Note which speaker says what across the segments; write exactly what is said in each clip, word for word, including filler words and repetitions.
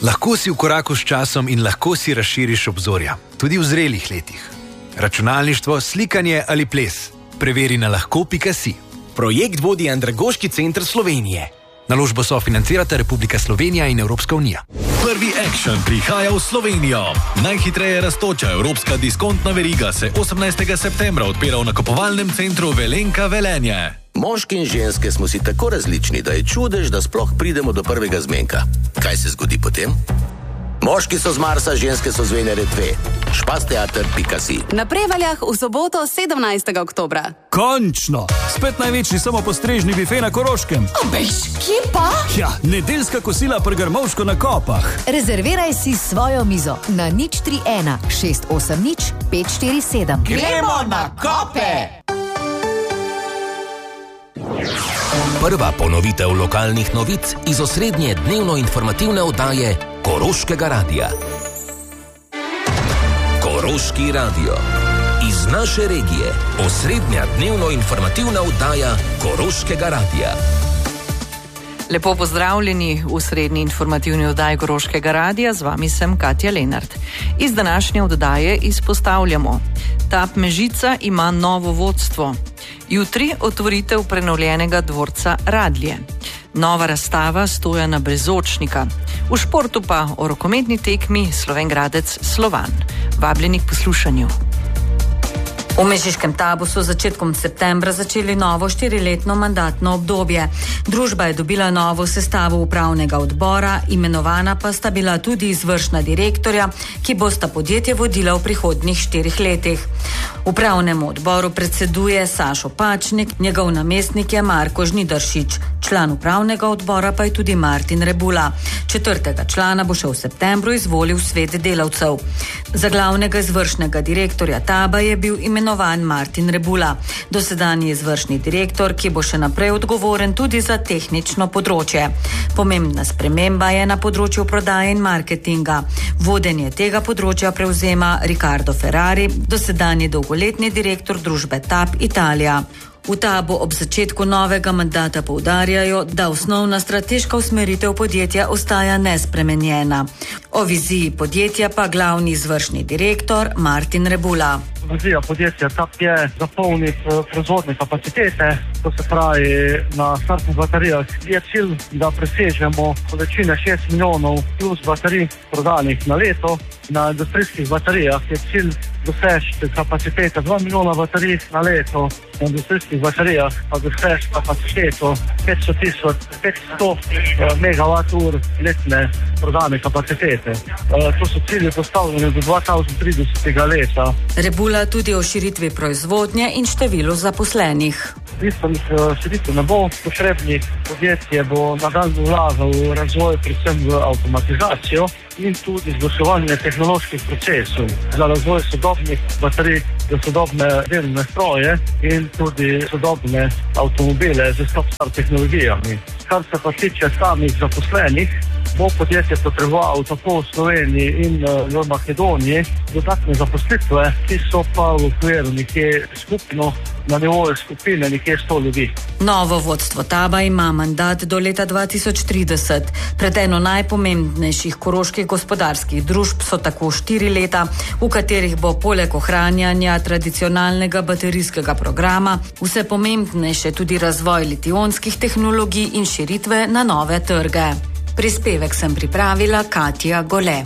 Speaker 1: Lahko si v koraku s časom in lahko si razširiš obzorja, tudi v zrelih letih. Računalništvo, slikanje ali ples. Preveri na lahko pika si.
Speaker 2: Projekt vodi Andragoški center Slovenije.
Speaker 1: Naložbo sofinancirata Republika Slovenija in Evropska unija.
Speaker 3: Prvi Action prihaja v Slovenijo. Najhitreje rastoča evropska diskontna veriga se osemnajstega septembra odpira v nakupovalnem centru Velenka Velenje.
Speaker 4: Moški in ženske smo si tako različni, da je čudež, da sploh pridemo do prvega zmenka. Kaj se zgodi potem? Moški so z Marsa, ženske so z Venere dve. špasteater pika si.
Speaker 5: Na Prevaljah v soboto sedemnajstega oktobra.
Speaker 6: Končno! Spet največji samopostrežni bife na Koroškem.
Speaker 5: Obeš, kje pa?
Speaker 6: Ja, nedeljska kosila pri Grmovško na Kopah.
Speaker 7: Rezerviraj si svojo mizo na nič tri ena šest osem nič pet štiri sedem.
Speaker 5: Gremo na Kope!
Speaker 8: Prva ponovitev lokalnih novic iz osrednje dnevno-informativne oddaje Koroškega radija. Koroški radio. Iz naše regije. Osrednja dnevno-informativna oddaja Koroškega radija.
Speaker 9: Lepo pozdravljeni v srednji informativni oddaji Koroškega radija, z vami sem Katja Lenart. Iz današnje oddaje izpostavljamo: Tap Mežica ima novo vodstvo. Jutri otvoritev prenovljenega dvorca Radlje. Nova razstava Stojana Brezočnika. V športu pa o rokometni tekmi Slovenj Gradec Slovan. Vabljeni k poslušanju. V Mežiškem Tabu so začetkom septembra začeli novo štiriletno mandatno obdobje. Družba je dobila novo sestavo upravnega odbora, imenovana pa sta bila tudi izvršna direktorja, ki bosta podjetje vodila v prihodnjih štirih letih. Upravnemu odboru predseduje Sašo Pačnik, njegov namestnik je Marko Žnidaršič, član upravnega odbora pa je tudi Martin Rebula. Četrtega člana bo še v septembru izvolil svet delavcev. Za glavnega izvršnega direktorja Taba je bil imenovan Martin Rebula, dosedanji izvršni direktor, ki bo še naprej odgovoren tudi za tehnično področje. Pomembna sprememba je na področju prodaje in marketinga. Vodenje tega področja prevzema Riccardo Ferrari, dosedanji dolgoletni direktor družbe Tab Italija. V Tabu ob začetku novega mandata poudarjajo, da osnovna strateška usmeritev podjetja ostaja nespremenjena. O viziji podjetja pa glavni izvršni direktor Martin Rebula.
Speaker 10: Vizija podjetja Tap je zapolniti proizvodne kapacitete, to se pravi na startnih baterijah. Je cilj, da presežemo količine šest milijonov plus baterij prodanih na leto. Na industrijskih baterijah je cilj doseči kapacitete dva milijona baterij na leto. Na industrijskih baterijah pa doseči kapaciteto petsto tisoč petsto megavat ur letne prodane kapacitete. To so cilji postavljeni do dva tisoč tridesetega leta.
Speaker 9: Rebula tudi o širitvi proizvodnje in številu zaposlenih.
Speaker 10: Bistvenih širitev ne bo potrebnih. Podjetje bo nadaljnje vlagalo v razvoj, predvsem v avtomatizacijo in tudi izboljševanje tehnoloških procesov za razvoj sodobnih baterij, za sodobne delne stroje in tudi sodobne avtomobile z stop-start tehnologijami. Kar se pa tiče samih zaposlenih, bo podjetje potrebovalo tako v Sloveniji in v Makedoniji dodatne zaposlitve, ki so pa v okviru nekje skupno na nivoju skupine nekje sto ljudi.
Speaker 9: Novo vodstvo Taba ima mandat do leta dva tisoč trideset. Pred eno najpomembnejših koroških gospodarskih družb so tako štiri leta, v katerih bo poleg ohranjanja tradicionalnega baterijskega programa vse pomembnejše tudi razvoj litionskih tehnologij in širitve na nove trge. Prispevek sem pripravila Katja Gole.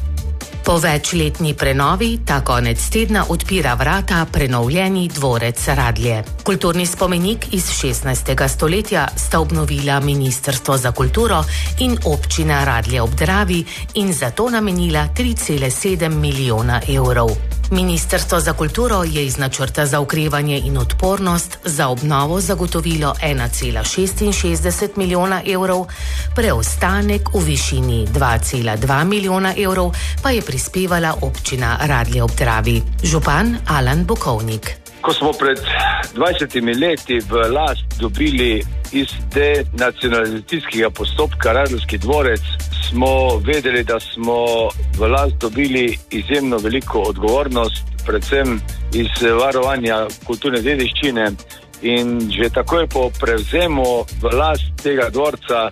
Speaker 11: Po večletni prenovi ta konec tedna odpira vrata prenovljeni dvorec Radlje. Kulturni spomenik iz šestnajstega stoletja sta obnovila Ministrstvo za kulturo in občina Radlje ob Dravi in za to namenila tri cele sedem milijona evrov. Ministrstvo za kulturo je iz načrta za okrevanje in odpornost za obnovo zagotovilo ena cela šestinšestdeset milijona evrov, preostanek v višini dva cela dva milijona evrov pa je prispevala občina Radlje ob Dravi. Župan Alan Bukovnik.
Speaker 12: Ko smo pred dvajsetimi leti v last dobili iz denacionalizacijskega postopka Radljski dvorec, smo vedeli, da smo v last dobili izjemno veliko odgovornost, predvsem iz varovanja kulturne dediščine, in že takoj po prevzemu v last tega dvorca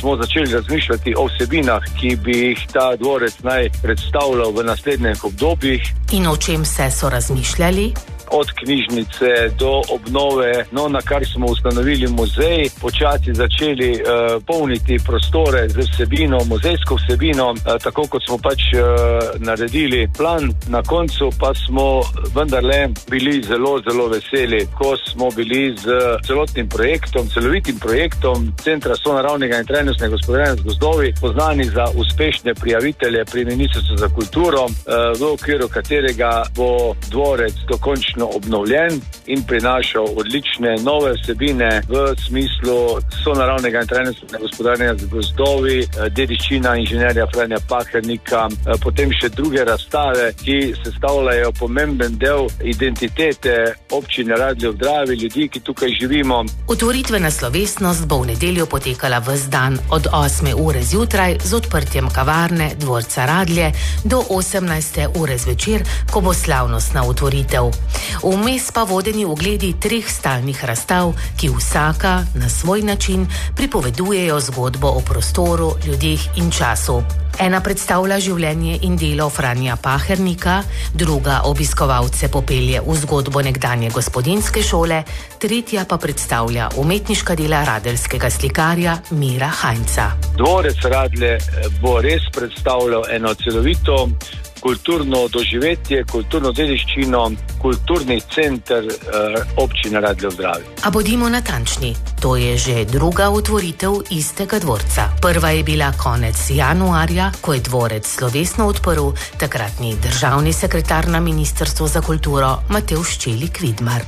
Speaker 12: smo začeli razmišljati o vsebinah, ki bi jih ta dvorec naj predstavljal v naslednjih obdobjih.
Speaker 11: In o čem se so razmišljali?
Speaker 12: Od knjižnice do obnove, no, na kar smo ustanovili muzej, počasi začeli uh, polniti prostore z vsebino, muzejsko vsebino, uh, tako kot smo pač uh, naredili plan. Na koncu pa smo vendarle bili zelo, zelo veseli, ko smo bili z celotnim projektom, celovitim projektom Centra sonaravnega in trajnostnega gospodarjenja z gozdovi, poznani za uspešne prijavitelje pri Ministrstvu za kulturo, uh, v okviru katerega bo dvorec dokončno obnovljen in prinašal odlične nove vsebine v smislu sonaravnega in trajnostnega gospodarjenja z gozdovi, dediščina inženirja Franja Pahernika, potem še druge razstave, ki sestavljajo pomemben del identitete občine Radlje ob Dravi, ljudi, ki tukaj živimo.
Speaker 11: Otvoritvena slovesnost bo v nedeljo potekala ves dan od osme ure zjutraj z odprtjem kavarne dvorca Radlje do osemnajste ure zvečer, ko bo slavnostna otvoritev. Vmes pa vodeni ogledi treh stalnih razstav, ki vsaka na svoj način pripovedujejo zgodbo o prostoru, ljudeh in času. Ena predstavlja življenje in delo Franja Pahernika, druga obiskovalce popelje v zgodbo nekdanje gospodinjske šole, tretja pa predstavlja umetniška dela radeljskega slikarja Mira Hajnca.
Speaker 12: Dvorec Radlje bo res predstavljal eno celovito kulturno doživetje, kulturno dediščino, kulturni center uh, občine Radlje ob Dravi.
Speaker 11: A bodimo natančni, to je že druga otvoritev istega dvorca. Prva je bila konec januarja, ko je dvorec slovesno odprl takratni državni sekretar na Ministrstvu za kulturo Matevž Čelik Vidmar.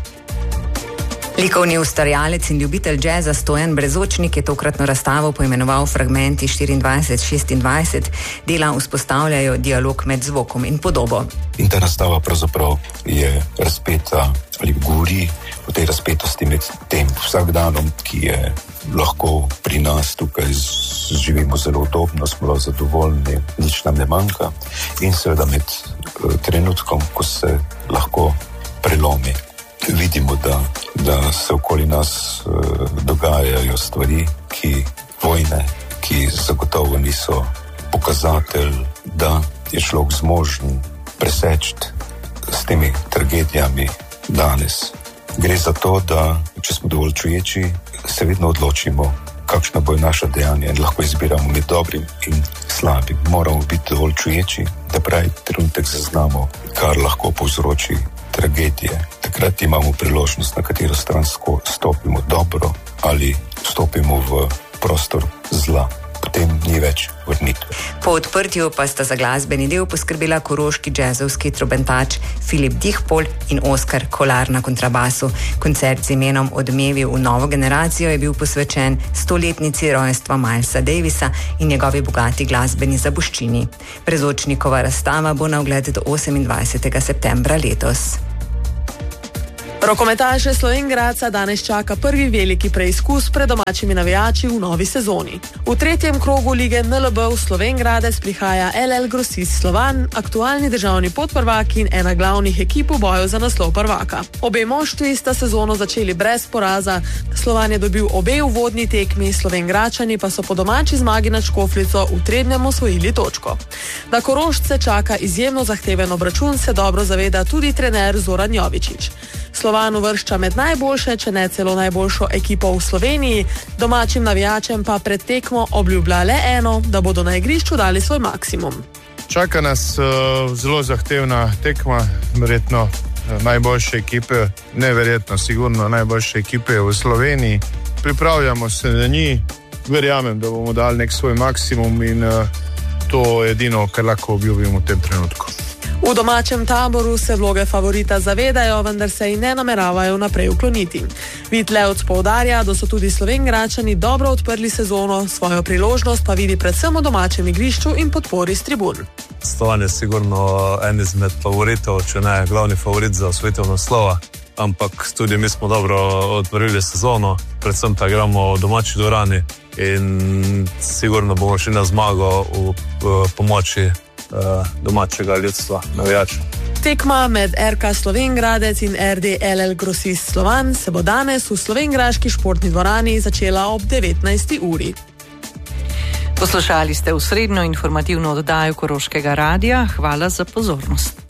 Speaker 13: Likovni ustvarjalec in ljubitelj džeza Stojan Brezočnik je tokratno razstavo poimenoval Fragmenti štiriindvajset šestindvajset. Dela vzpostavljajo dialog med zvokom in podobo.
Speaker 14: In ta razstava pravzaprav je razpeta ali govori o tej razpetosti med tem vsakdanom, ki je lahko pri nas tukaj živimo zelo udobno, smo zadovoljni, nič nam ne manjka, in seveda med uh, trenutkom, ko se lahko prelomi. Vidimo, da, da se okoli nas uh, dogajajo stvari, ki vojne, ki zagotovo niso pokazatelj, da je človek zmožen preseči s temi tragedijami danes. Gre za to, da če smo dovolj čuječi, se vedno odločimo, kakšna bo naša dejanja in lahko izbiramo med dobrim in slabim. Moramo biti dovolj čuječi, da pravi trenutek zaznamo, kar lahko povzroči tragedije. Takrat imamo priložnost, na katero stran stopimo dobro ali stopimo v prostor zla. Potem ni več vrnitve.
Speaker 13: Po odprtju pa sta za glasbeni del poskrbela koroški džezovski trobentač Filip Dihpol in Oskar Kolar na kontrabasu. Koncert z imenom Odmevi v novo generacijo je bil posvečen stoletnici rojstva Milesa Davisa in njegovi bogati glasbeni zapuščini. Brezočnikova razstava bo na ogled do osemindvajsetega septembra letos.
Speaker 15: Rokometaše Slovenj Gradca danes čaka prvi veliki preizkus pred domačimi navijači v novi sezoni. V tretjem krogu lige N L B v Slovenj Gradec prihaja L L Grosist Slovan, aktualni državni podprvak in ena glavnih ekip v boju za naslov prvaka. Obe moštvi sta sezono začeli brez poraza. Slovan je dobil obe uvodni tekmi, Slovenj Gradčani pa so po domači zmagi nad Škofljico v Trebnjem osvojili točko. Da Korošce čaka izjemno zahteven obračun, se dobro zaveda tudi trener Zoran Jovičić. Slovan uvršča med najboljše, če ne celo najboljšo ekipo v Sloveniji, domačim navijačem pa pred tekmo obljublja le eno, da bodo na igrišču dali svoj maksimum.
Speaker 16: Čaka nas uh, zelo zahtevna tekma, verjetno uh, najboljše ekipe, neverjetno, sigurno najboljše ekipe v Sloveniji. Pripravljamo se na njih, verjamem, da bomo dali nek svoj maksimum in uh, to je edino, kar lahko obljubimo v tem trenutku.
Speaker 15: V domačem taboru se vloge favorita zavedajo, vendar se ji ne nameravajo naprej ukloniti. Vid Levc poudarja, da so tudi Slovenj Gradčani dobro odprli sezono, svojo priložnost pa vidi predvsem v domačem igrišču in podpori s tribun.
Speaker 17: Slovan je sigurno en izmed favoritov, če ne glavni favorit za osvojitev naslova, ampak tudi mi smo dobro odprli sezono, predvsem pa igramo v domači dvorani in sigurno bomo šli na zmago v, v pomoči domačega ljudstva, navijača.
Speaker 15: Tekma med R K Slovenj Gradec in R D L L Grosist Slovan se bo danes v slovenjgraški športni dvorani začela ob devetnajsti uri.
Speaker 9: Poslušali ste osrednjo informativno oddajo Koroškega radia. Hvala za pozornost.